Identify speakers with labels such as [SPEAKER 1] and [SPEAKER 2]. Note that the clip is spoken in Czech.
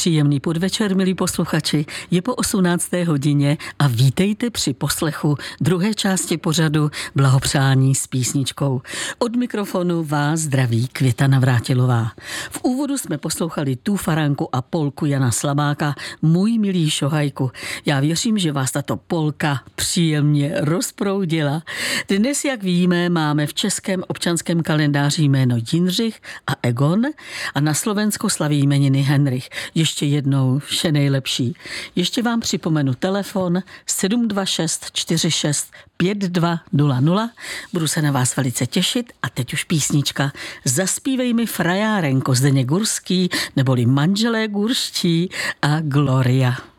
[SPEAKER 1] Příjemný podvečer, milí posluchači, je po 18. hodině a vítejte při poslechu druhé části pořadu Blahopřání s písničkou. Od mikrofonu vás zdraví Květa Navrátilová. V úvodu jsme poslouchali tu faranku a polku Jana Slabáka Můj milý šohajku. Já věřím, že vás tato polka příjemně rozproudila. Dnes, jak víme, máme v českém občanském kalendáři jméno Jindřich a Egon a na Slovensku slaví jmeniny Henrich. Ještě jednou vše nejlepší. Ještě vám připomenu telefon 726 46 5200. Budu se na vás velice těšit a teď už písnička. Zaspívej mi frajárenko, Zdeněk Gurský, neboli Manželé gurští a Gloria.